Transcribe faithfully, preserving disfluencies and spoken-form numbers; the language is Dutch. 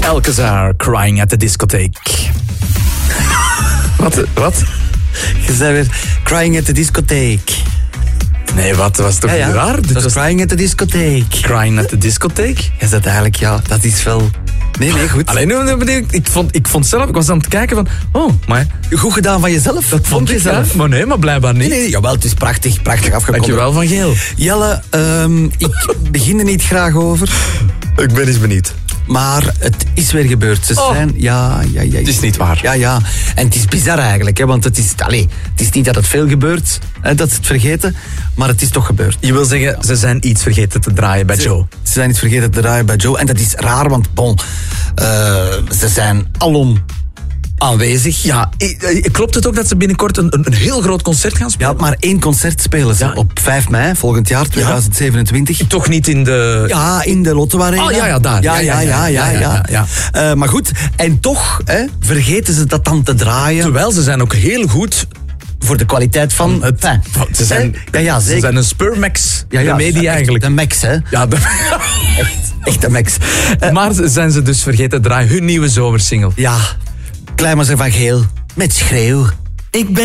Alcazar, Crying at the Discotheque. Wat? Wat? Je zei weer Crying at the Discotheque. Nee, wat? Dat was toch Ja, ja. raar? Dit Dat was was Crying at the Discotheque. Crying at the Discotheque? Is dat eigenlijk, ja, dat is wel... Nee, nee, goed. Alleen, nu- nu- nu- ik vond, ik vond zelf, ik was aan het kijken van, oh, maar Goed gedaan van jezelf. Dat vond je zelf? Maar nee, maar blijkbaar niet. Nee, nee, jawel, het is prachtig, prachtig afgekomen. Dankjewel Van Geel. Jelle, um, ik begin er niet graag over, Ik ben eens benieuwd. maar het is weer gebeurd. Ze Oh. zijn... Ja, ja, ja. Het is niet waar. Ja, ja. En het is bizar eigenlijk, hè, want het is... Allez, het is niet dat het veel gebeurt, hè, dat ze het vergeten, maar het is toch gebeurd. Je wil zeggen, ze zijn iets vergeten te draaien bij Joe. Ze zijn niet vergeten te draaien bij Joe. En dat is raar, want bon, uh, ze zijn alom aanwezig. Ja, i- i- klopt het ook dat ze binnenkort een, een, een heel groot concert gaan spelen? Ja, maar één concert spelen ze Ja. op vijf mei volgend jaar, tweeduizend zevenentwintig. Toch niet in de... Ja, in de Lotto Arena. Oh, ja, ja, daar. Ja, ja, ja, ja. ja, ja, ja. Uh, maar goed, en toch hè, vergeten ze dat dan te draaien. Terwijl ze zijn ook heel goed... Voor de kwaliteit van het... Van- Ze zijn, ja, ja, ze zeker. zijn een Spurmax ja, ja, remedie echt eigenlijk. De Max, hè. Ja, de... Echt, echt een Max. Uh, maar zijn ze dus vergeten te draaien hun nieuwe zomersingle. ja, Klein maar van Geel. Met schreeuw. Ik ben